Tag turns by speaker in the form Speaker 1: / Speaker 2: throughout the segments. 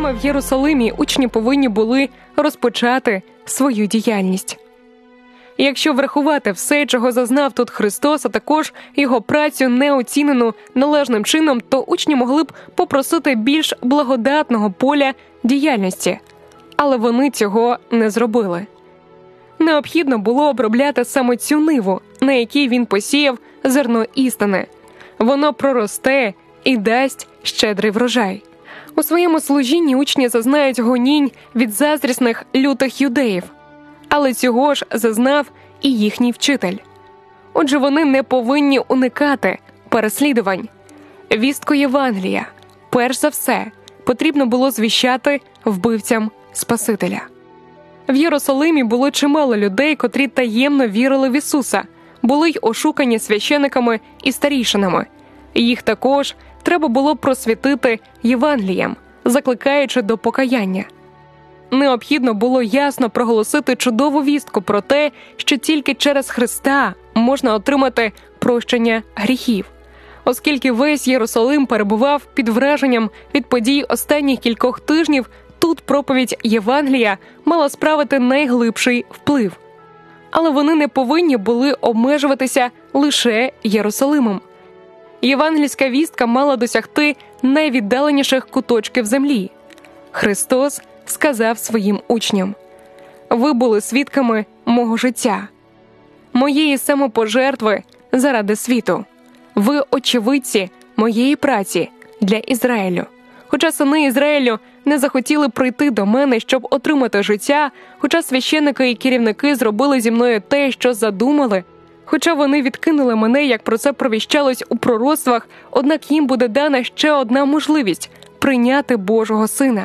Speaker 1: Саме в Єрусалимі учні повинні були розпочати свою діяльність. Якщо врахувати все, чого зазнав тут Христос, а також його працю неоцінену належним чином, то учні могли б попросити більш благодатного поля діяльності. Але вони цього не зробили. Необхідно було обробляти саме цю ниву, на якій він посіяв зерно істини. Воно проросте і дасть щедрий врожай. У своєму служінні учні зазнають гонінь від заздрісних лютих юдеїв. Але цього ж зазнав і їхній вчитель. Отже, вони не повинні уникати переслідувань. Вістку Євангелія, перш за все, потрібно було звіщати вбивцям Спасителя. В Єрусалимі було чимало людей, котрі таємно вірили в Ісуса, були й ошукані священиками і старійшинами. Їх також треба було просвітити Євангелієм, закликаючи до покаяння. Необхідно було ясно проголосити чудову вістку про те, що тільки через Христа можна отримати прощення гріхів. Оскільки весь Єрусалим перебував під враженням від подій останніх кількох тижнів, тут проповідь Євангелія мала справити найглибший вплив. Але вони не повинні були обмежуватися лише Єрусалимом. Євангельська вістка мала досягти найвіддаленіших куточків землі. Христос сказав своїм учням: «Ви були свідками мого життя, моєї самопожертви заради світу. Ви очевидці моєї праці для Ізраїлю. Хоча сини Ізраїлю не захотіли прийти до мене, щоб отримати життя, хоча священники і керівники зробили зі мною те, що задумали, хоча вони відкинули мене, як про це провіщалось у пророцтвах, однак їм буде дана ще одна можливість – прийняти Божого Сина.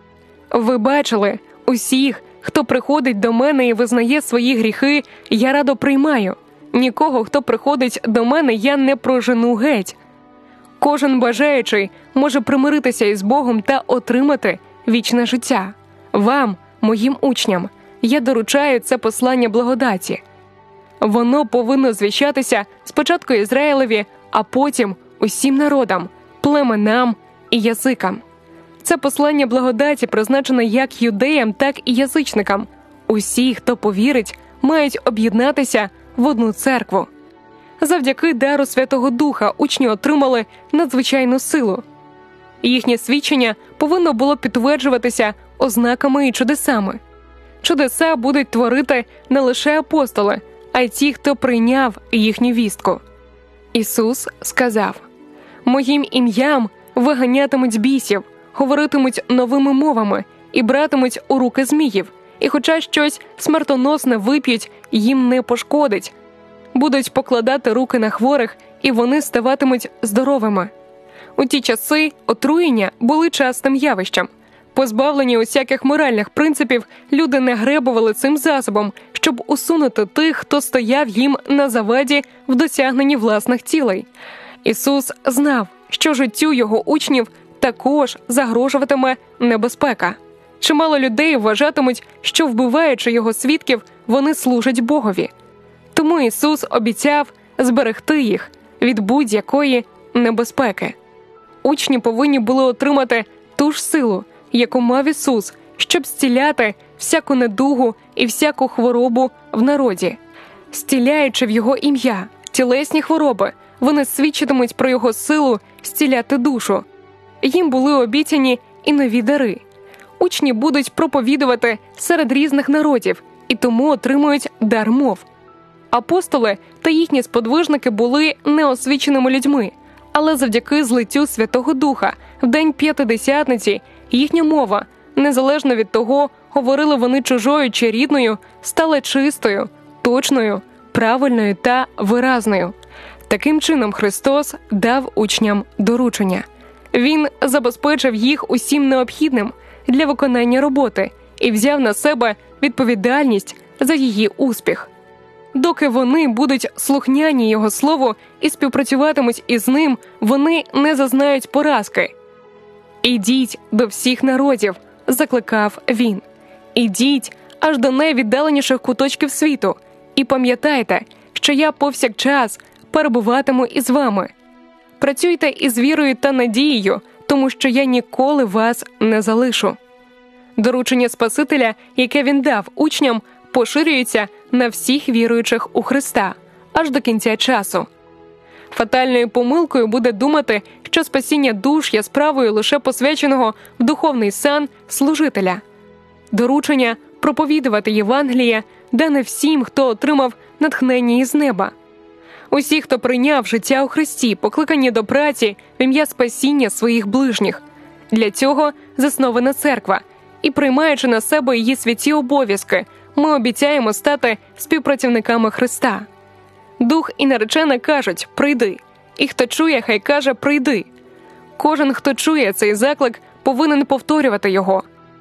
Speaker 1: Ви бачили, усіх, хто приходить до мене і визнає свої гріхи, я радо приймаю. Нікого, хто приходить до мене, я не прожену геть. Кожен бажаючий може примиритися із Богом та отримати вічне життя. Вам, моїм учням, я доручаю це послання благодаті. Воно повинно звіщатися спочатку Ізраїлеві, а потім усім народам, племенам і язикам. Це послання благодаті призначене як юдеям, так і язичникам. Усі, хто повірить, мають об'єднатися в одну церкву. Завдяки дару Святого Духа учні отримали надзвичайну силу. Їхнє свідчення повинно було підтверджуватися ознаками і чудесами. Чудеса будуть творити не лише апостоли, а й ті, хто прийняв їхню вістку. Ісус сказав: «Моїм ім'ям виганятимуть бісів, говоритимуть новими мовами і братимуть у руки зміїв, і хоча щось смертоносне вип'ють, їм не пошкодить. Будуть покладати руки на хворих, і вони ставатимуть здоровими». У ті часи отруєння були частим явищем. Позбавлені усяких моральних принципів, люди не гребували цим засобом, щоб усунути тих, хто стояв їм на заваді в досягненні власних цілей. Ісус знав, що життю його учнів також загрожуватиме небезпека. Чимало людей вважатимуть, що, вбиваючи його свідків, вони служать Богові. Тому Ісус обіцяв зберегти їх від будь-якої небезпеки. Учні повинні були отримати ту ж силу, яку мав Ісус, щоб зціляти всяку недугу і всяку хворобу в народі. Зціляючи в Його ім'я тілесні хвороби, вони свідчитимуть про Його силу зціляти душу. Їм були обіцяні і нові дари. Учні будуть проповідувати серед різних народів і тому отримують дар мов. Апостоли та їхні сподвижники були неосвіченими людьми, але завдяки злиттю Святого Духа в день П'ятидесятниці їхня мова, незалежно від того, говорили вони чужою чи рідною, стала чистою, точною, правильною та виразною. Таким чином Христос дав учням доручення. Він забезпечив їх усім необхідним для виконання роботи і взяв на себе відповідальність за її успіх. Доки вони будуть слухняні Його Слову і співпрацюватимуть із Ним, вони не зазнають поразки. «Ідіть до всіх народів», – закликав Він. «Ідіть аж до найвіддаленіших куточків світу і пам'ятайте, що я повсякчас перебуватиму із вами. Працюйте із вірою та надією, тому що я ніколи вас не залишу». Доручення Спасителя, яке він дав учням, поширюється на всіх віруючих у Христа аж до кінця часу. Фатальною помилкою буде думати, що спасіння душ є справою лише посвяченого в духовний сан служителя. Доручення проповідувати Євангеліє дане всім, хто отримав натхнення із неба. Усі, хто прийняв життя у Христі, покликані до праці в ім'я спасіння своїх ближніх. Для цього заснована церква, і приймаючи на себе її святі обов'язки, ми обіцяємо стати співпрацівниками Христа. Дух і наречена кажуть «прийди», і хто чує, хай каже «прийди». Кожен, хто чує цей заклик, повинен повторювати його.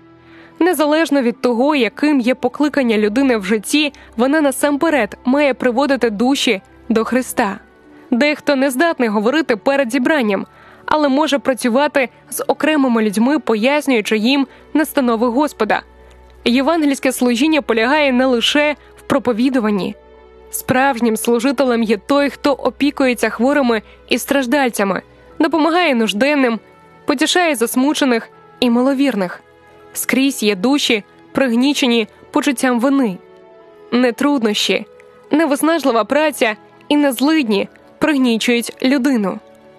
Speaker 1: Незалежно від того, яким є покликання людини в житті, вона насамперед має приводити душі до Христа. Дехто не здатний говорити перед зібранням, але може працювати з окремими людьми, пояснюючи їм настанови Господа. Євангельське служіння полягає не лише в проповідуванні. Справжнім служителем є той, хто опікується хворими і страждальцями, допомагає нужденним, потішає засмучених і маловірних. Скрізь є душі, пригнічені почуттям вини. Не труднощі, не виснажлива праця і не злидні пригнічують людину.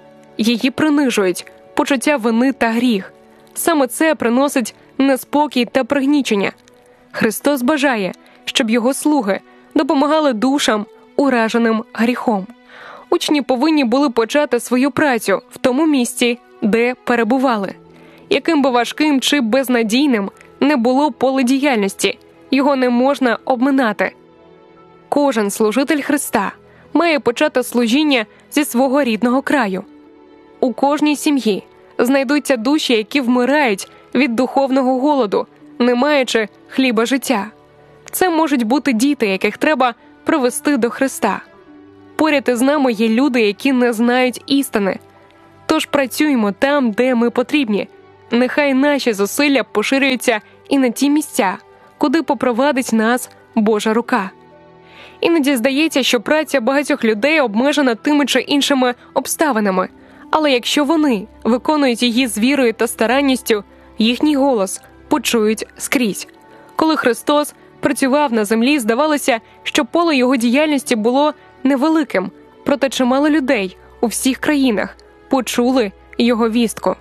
Speaker 1: Її принижують почуття вини та гріх. Саме це приносить неспокій та пригнічення. Христос бажає, щоб його слуги допомагали душам, ураженим гріхом. Учні повинні були почати свою працю в тому місці, де перебували. Яким би важким чи безнадійним не було поле діяльності, його не можна обминати. Кожен служитель Христа має почати служіння зі свого рідного краю. У кожній сім'ї знайдуться душі, які вмирають від духовного голоду, не маючи хліба життя. Це можуть бути діти, яких треба привести до Христа. Поряд із нами є люди, які не знають істини. Тож працюємо там, де ми потрібні. Нехай наші зусилля поширюються і на ті місця, куди попровадить нас Божа рука. Іноді здається, що праця багатьох людей обмежена тими чи іншими обставинами, але якщо вони виконують її з вірою та старанністю, їхній голос почують скрізь. Коли Христос працював на землі, здавалося, що поле його діяльності було невеликим, проте чимало людей у всіх країнах почули його вістку.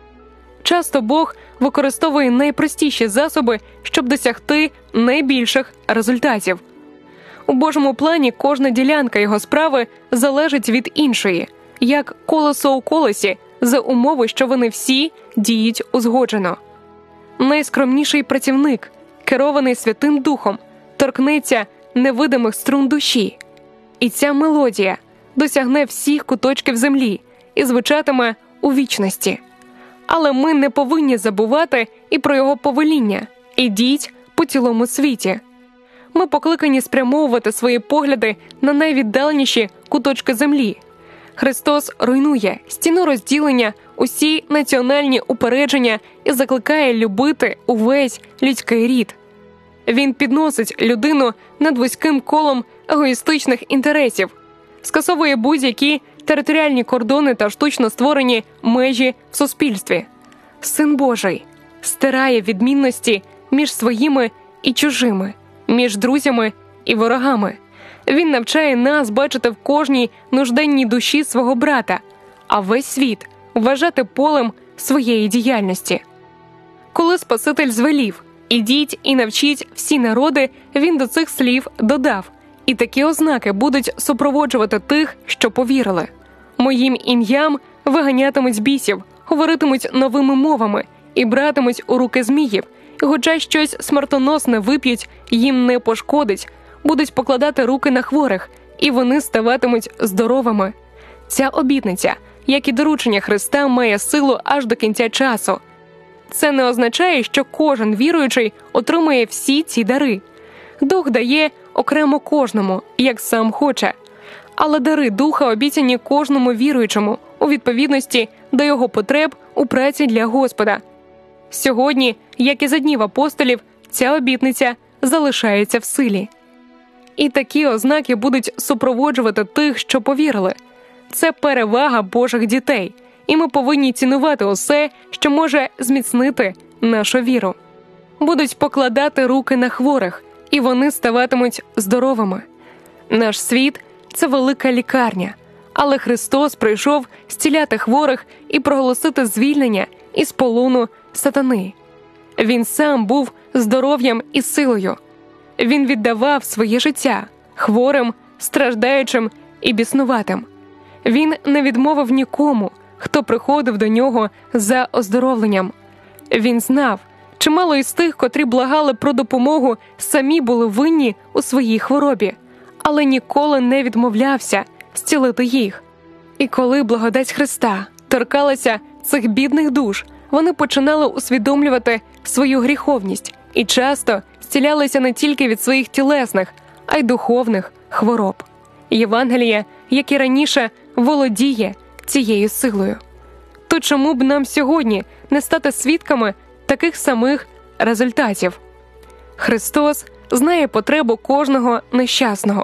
Speaker 1: Часто Бог використовує найпростіші засоби, щоб досягти найбільших результатів. У Божому плані кожна ділянка його справи залежить від іншої, як колесо у колесі, за умови, що вони всі діють узгоджено. Найскромніший працівник, керований Святим Духом, торкнеться невидимих струн душі. І ця мелодія досягне всіх куточків землі і звучатиме у вічності. Але ми не повинні забувати і про його повеління «Ідіть по цілому світі». Ми покликані спрямовувати свої погляди на найвіддаленіші куточки землі. Христос руйнує стіну розділення, усі національні упередження і закликає любити увесь людський рід. Він підносить людину над вузьким колом егоїстичних інтересів, скасовує будь-які територіальні кордони та штучно створені межі в суспільстві. Син Божий стирає відмінності між своїми і чужими, між друзями і ворогами. Він навчає нас бачити в кожній нужденній душі свого брата, а весь світ вважати полем своєї діяльності. Коли Спаситель звелів «Ідіть і навчіть всі народи», він до цих слів додав «І такі ознаки будуть супроводжувати тих, що повірили. Моїм ім'ям виганятимуть бісів, говоритимуть новими мовами і братимуть у руки зміїв, і хоча щось смертоносне вип'ють, їм не пошкодить, будуть покладати руки на хворих, і вони ставатимуть здоровими». Ця обітниця, як і доручення Христа, має силу аж до кінця часу. Це не означає, що кожен віруючий отримує всі ці дари. Дух дає окремо кожному, як сам хоче. Але дари Духа обіцяні кожному віруючому у відповідності до його потреб у праці для Господа. Сьогодні, як і за днів апостолів, ця обітниця залишається в силі. І такі ознаки будуть супроводжувати тих, що повірили. Це перевага Божих дітей, і ми повинні цінувати усе, що може зміцнити нашу віру. Будуть покладати руки на хворих, і вони ставатимуть здоровими. Наш світ – це велика лікарня, але Христос прийшов зціляти хворих і проголосити звільнення із полону сатани. Він сам був здоров'ям і силою. Він віддавав своє життя хворим, страждаючим і біснуватим. Він не відмовив нікому, хто приходив до нього за оздоровленням. Він знав, чимало із тих, котрі благали про допомогу, самі були винні у своїй хворобі, але ніколи не відмовлявся зцілити їх. І коли благодать Христа торкалася цих бідних душ, вони починали усвідомлювати свою гріховність і часто зцілялися не тільки від своїх тілесних, а й духовних хвороб. Євангеліє, як і раніше, володіє цією силою. То чому б нам сьогодні не стати свідками таких самих результатів? Христос знає потребу кожного нещасного.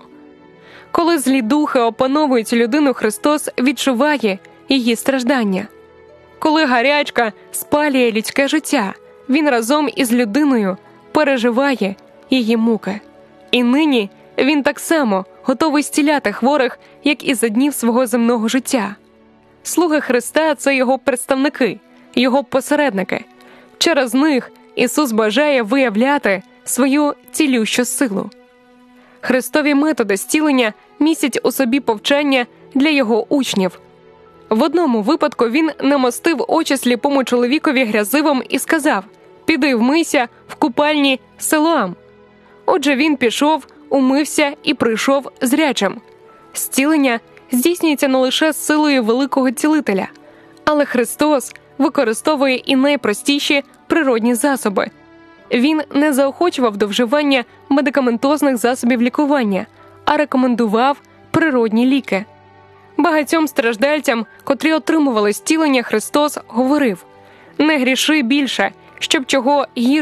Speaker 1: Коли злі духи опановують людину, Христос відчуває її страждання. Коли гарячка спалює людське життя, Він разом із людиною переживає її муки. І нині Він так само готовий зціляти хворих, як і за днів свого земного життя. Слуги Христа – це Його представники, Його посередники. Через них Ісус бажає виявляти свою цілющу силу. Христові методи зцілення містять у собі повчання для Його учнів. В одному випадку Він намастив очі сліпому чоловікові грязивом і сказав: «Піди вмийся в купальні Силоам». Отже, він пішов, умився і прийшов зрячим. Зцілення здійснюється не лише силою великого цілителя, але Христос використовує і найпростіші природні засоби. Він не заохочував до вживання медикаментозних засобів лікування, а рекомендував природні ліки. Багатьом страждальцям, котрі отримували зцілення, Христос говорив: «Не гріши більше, щоб чого гіршого